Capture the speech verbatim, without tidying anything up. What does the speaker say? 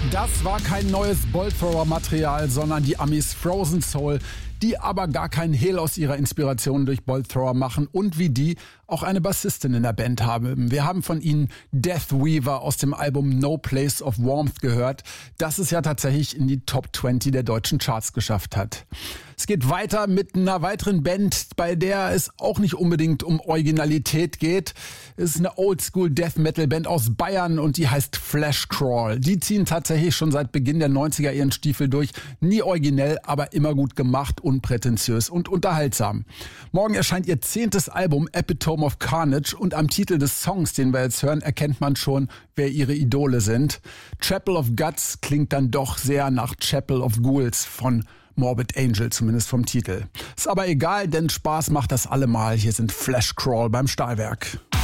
Das war kein neues Bolt-Thrower-Material, sondern die Amis Frozen Soul, die aber gar keinen Hehl aus ihrer Inspiration durch Bolt Thrower machen und wie die auch eine Bassistin in der Band haben. Wir haben von ihnen Death Weaver aus dem Album No Place of Warmth gehört, das es ja tatsächlich in die Top zwanzig der deutschen Charts geschafft hat. Es geht weiter mit einer weiteren Band, bei der es auch nicht unbedingt um Originalität geht. Es ist eine Oldschool-Death-Metal-Band aus Bayern und die heißt Fleshcrawl. Die ziehen tatsächlich schon seit Beginn der neunziger ihren Stiefel durch. Nie originell, aber immer gut gemacht, unprätentiös und unterhaltsam. Morgen erscheint ihr zehntes Album Epitome of Carnage und am Titel des Songs, den wir jetzt hören, erkennt man schon, wer ihre Idole sind. Chapel of Guts klingt dann doch sehr nach Chapel of Ghouls von Morbid Angel, zumindest vom Titel. Ist aber egal, denn Spaß macht das allemal. Hier sind Fleshcrawl beim Stahlwerk.